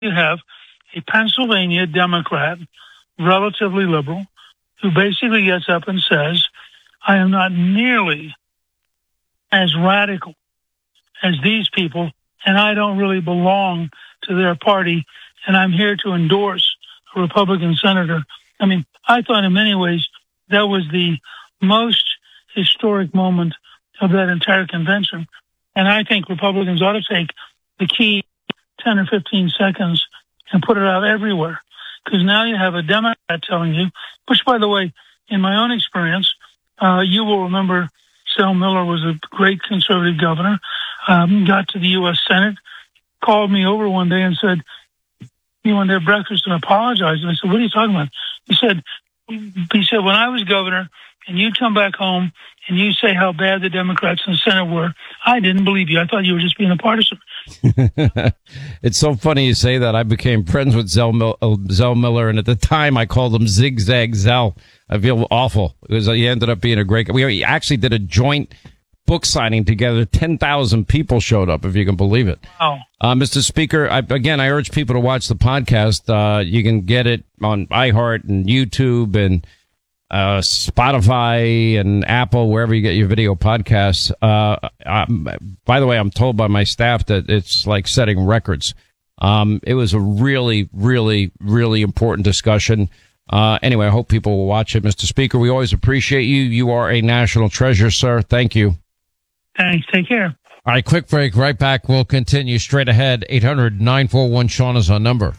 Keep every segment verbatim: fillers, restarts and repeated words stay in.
you have a Pennsylvania Democrat, relatively liberal, who basically gets up and says, I am not nearly as radical as these people, and I don't really belong to their party, and I'm here to endorse a Republican senator. I mean, I thought in many ways that was the most historic moment of that entire convention. And I think Republicans ought to take the key ten or fifteen seconds and put it out everywhere. Because now you have a Democrat telling you, which, by the way, in my own experience, uh, you will remember Zell Miller was a great conservative governor, um, got to the U S Senate, called me over one day and said, he went to breakfast and apologized. And I said, what are you talking about? He said, he said, when I was governor and you come back home and you say how bad the Democrats in the Senate were, I didn't believe you. I thought you were just being a partisan. It's so funny you say that. I became friends with Zell, Mil- uh, Zell Miller, and at the time I called him Zigzag Zell. I feel awful because he ended up being a great guy. We actually did a joint book signing together. ten thousand people showed up, if you can believe it. Wow. Uh, Mister Speaker, I, again, I urge people to watch the podcast. Uh, you can get it on iHeart and YouTube and uh, Spotify and Apple, wherever you get your video podcasts. Uh, um, by the way, I'm told by my staff that it's like setting records. Um, it was a really, really, really important discussion. Uh, anyway, I hope people will watch it. Mister Speaker, we always appreciate you. You are a national treasure, sir. Thank you. Thanks. Take care. All right, quick break. Right back. We'll continue straight ahead. eight hundred nine four one Sean is our number.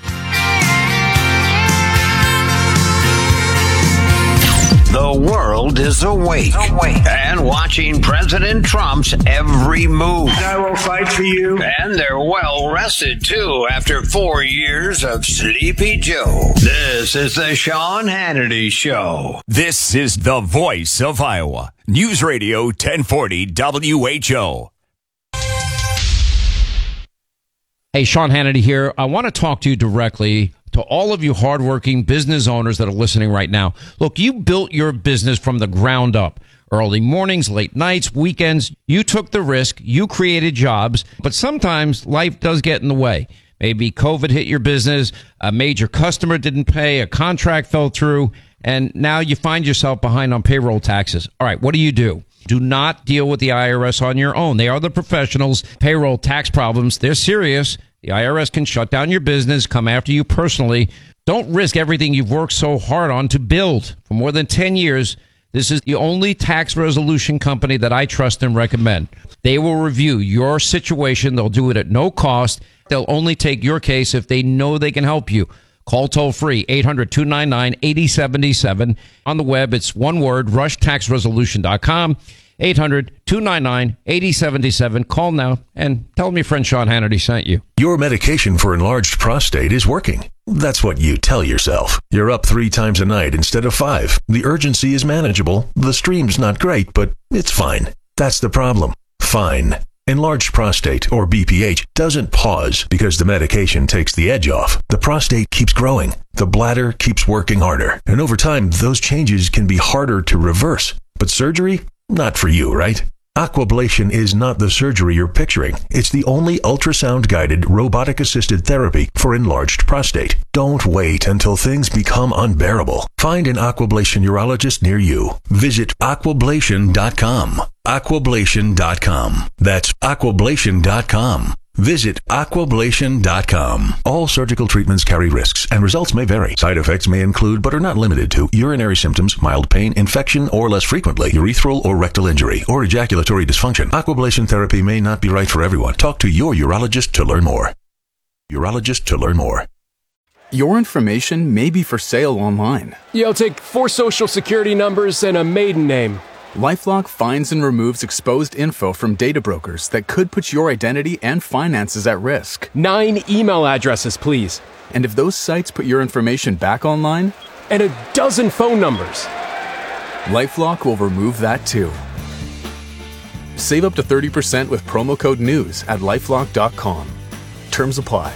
The world is awake, awake and watching President Trump's every move. I will fight for you. And they're well rested, too, after four years of Sleepy Joe. This is the Sean Hannity Show. This is the voice of Iowa. News Radio ten forty W H O. Hey, Sean Hannity here. I want to talk to you directly. To all of you hardworking business owners that are listening right now, look, you built your business from the ground up. Early mornings, late nights, weekends, you took the risk, you created jobs, but sometimes life does get in the way. Maybe COVID hit your business, a major customer didn't pay, a contract fell through, and now you find yourself behind on payroll taxes. All right, what do you do? Do not deal with the I R S on your own. They are the professionals. Payroll tax problems, they're serious. The I R S can shut down your business, come after you personally. Don't risk everything you've worked so hard on to build. For more than ten years, this is the only tax resolution company that I trust and recommend. They will review your situation. They'll do it at no cost. They'll only take your case if they know they can help you. Call toll free, eight hundred two nine nine eight zero seven seven. On the web, it's one word, rush tax resolution dot com. eight hundred two nine nine eight zero seven seven. Call now and tell them your friend Sean Hannity sent you. Your medication for enlarged prostate is working. That's what you tell yourself. You're up three times a night instead of five. The urgency is manageable. The stream's not great, but it's fine. That's the problem. Fine. Enlarged prostate, or B P H, doesn't pause because the medication takes the edge off. The prostate keeps growing. The bladder keeps working harder. And over time, those changes can be harder to reverse. But surgery? Not for you, right? Aquablation is not the surgery you're picturing. It's the only ultrasound-guided, robotic-assisted therapy for enlarged prostate. Don't wait until things become unbearable. Find an Aquablation urologist near you. Visit aquablation dot com. aquablation dot com. That's aquablation dot com. Visit aquablation dot com. All surgical treatments carry risks, and results may vary. Side effects may include, but are not limited to, urinary symptoms, mild pain, infection, or less frequently, urethral or rectal injury, or ejaculatory dysfunction. Aquablation therapy may not be right for everyone. Talk to your urologist to learn more. Urologist to learn more. Your information may be for sale online. Yeah, I'll take four social security numbers and a maiden name. LifeLock finds and removes exposed info from data brokers that could put your identity and finances at risk. Nine email addresses, please. And if those sites put your information back online? And a dozen phone numbers. LifeLock will remove that too. Save up to thirty percent with promo code NEWS at lifelock dot com. Terms apply.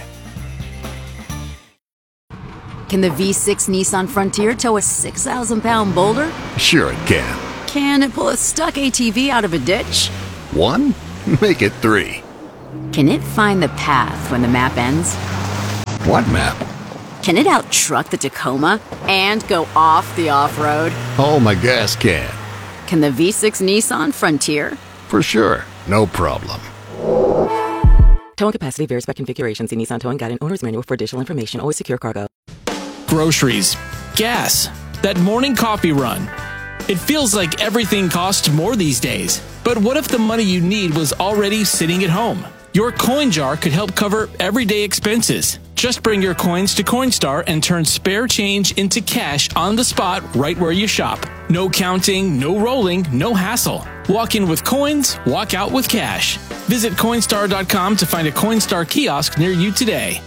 Can the V six Nissan Frontier tow a six thousand pound boulder? Sure it can. Can it pull a stuck A T V out of a ditch? One? Make it three. Can it find the path when the map ends? What map? Can it out-truck the Tacoma and go off the off-road? Oh, my gas can. Can the V six Nissan Frontier? For sure. No problem. Towing capacity varies by configuration. See Nissan Towing Guide and Owner's Manual for additional information. Always secure cargo. Groceries. Gas. That morning coffee run. It feels like everything costs more these days. But what if the money you need was already sitting at home? Your coin jar could help cover everyday expenses. Just bring your coins to Coinstar and turn spare change into cash on the spot right where you shop. No counting, no rolling, no hassle. Walk in with coins, walk out with cash. Visit Coinstar dot com to find a Coinstar kiosk near you today.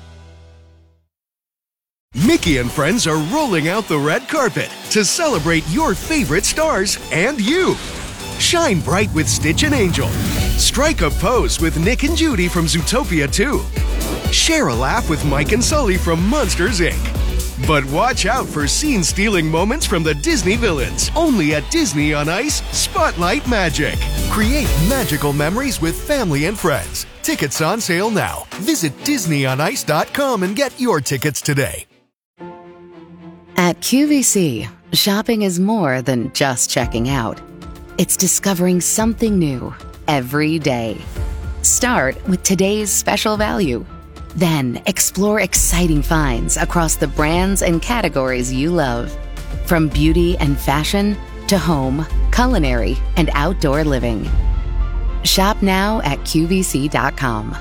Mickey and friends are rolling out the red carpet to celebrate your favorite stars and you. Shine bright with Stitch and Angel. Strike a pose with Nick and Judy from Zootopia two. Share a laugh with Mike and Sully from Monsters, Incorporated. But watch out for scene-stealing moments from the Disney villains. Only at Disney on Ice, Spotlight Magic. Create magical memories with family and friends. Tickets on sale now. Visit Disney on Ice dot com and get your tickets today. At Q V C, shopping is more than just checking out. It's discovering something new every day. Start with today's special value. Then explore exciting finds across the brands and categories you love. From beauty and fashion to home, culinary, and outdoor living. Shop now at Q V C dot com.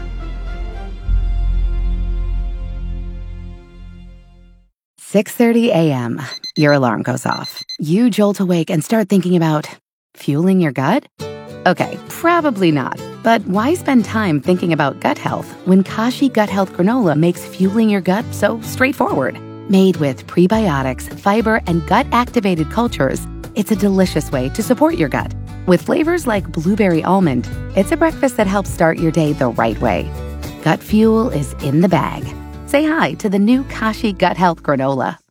six thirty a.m. Your alarm goes off. You jolt awake and start thinking about fueling your gut? Okay, probably not. But why spend time thinking about gut health when Kashi Gut Health Granola makes fueling your gut so straightforward? Made with prebiotics, fiber, and gut-activated cultures, it's a delicious way to support your gut. With flavors like blueberry almond, it's a breakfast that helps start your day the right way. Gut fuel is in the bag. Say hi to the new Kashi Gut Health Granola.